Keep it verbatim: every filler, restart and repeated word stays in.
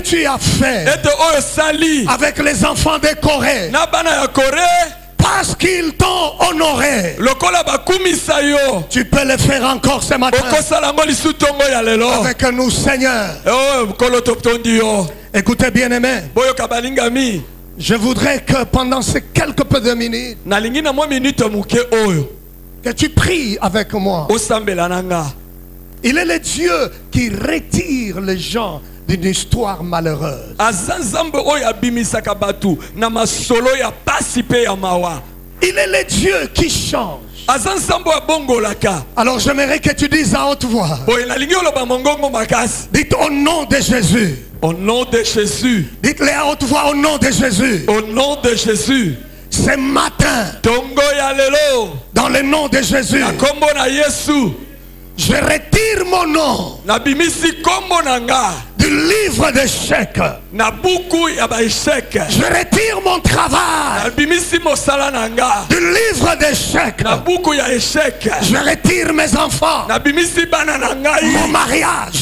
tu as fait avec les enfants de Corée, parce qu'ils t'ont honoré, tu peux le faire encore ce matin avec nous, Seigneur. Écoutez, bien-aimés, je voudrais que pendant ces quelques peu de minutes, que tu pries avec moi. Il est le Dieu qui retire les gens d'une histoire malheureuse. Il est le Dieu qui change. Alors j'aimerais que tu dises à haute voix. Dites au nom de Jésus. Au nom de Jésus. Dites-le à haute voix, au nom de Jésus. Au nom de Jésus. Ce matin, dans le nom de Jésus, je retire mon nom du livre d'échecs. Je retire mon travail du livre d'échecs. Je retire mes enfants, mon mariage,